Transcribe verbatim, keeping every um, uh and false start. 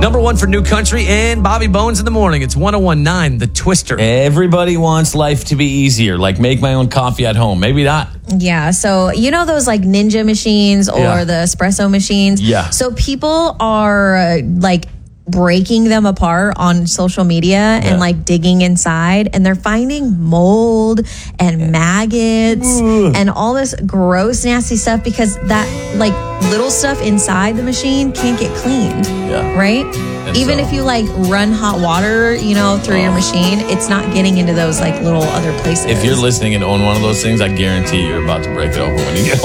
Number one for New Country and Bobby Bones in the morning. It's one oh one point nine, The Twister. Everybody wants life to be easier, like make my own coffee at home. Maybe not. Yeah, so you know those like Ninja machines or Yeah. the espresso machines? Yeah. So people are uh, like breaking them apart on social media Yeah. and like digging inside, and they're finding mold and maggots and all this gross, nasty stuff because that like little stuff inside the machine can't get cleaned. Yeah. Right? And Even so- if you like run hot water, you know, through your machine, it's not getting into those like little other places. If you're listening and own one of those things, I guarantee you're about to break it open when you get home.